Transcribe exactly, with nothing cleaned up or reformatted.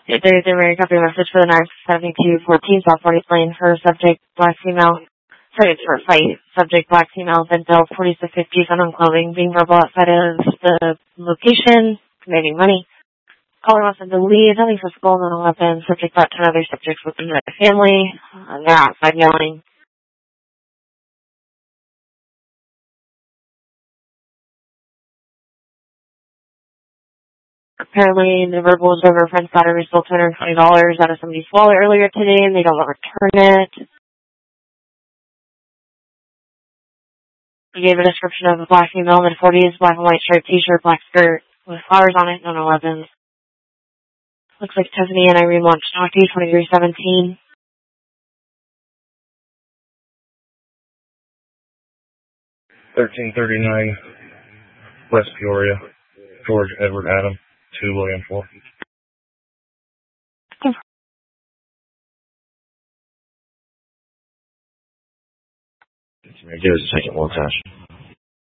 eight thirty-three, Mary, copy message for the nine seventy-two fourteen South fortieth Lane for subject black female. Sorry, it's for a fight. Subject black female, then bill forty-six fifty, found on clothing, being verbal outside of the location, commanding money. Caller wants them to leave, nothing physical, no weapons. Subject brought ten other subjects within the family. Uh, they're outside yelling. Apparently, the verbal was over. Friend's battery stole two hundred twenty dollars out of somebody's wallet earlier today, and they don't want to return it. He gave a description of a black female, mid forties, black and white shirt, t-shirt, black skirt, with flowers on it, no no weapons. Looks like Tiffany and Irene want to talk to you, twenty-three seventeen. thirteen thirty-nine, West Peoria, George Edward Adam, two William four. Give us a second, we'll attach.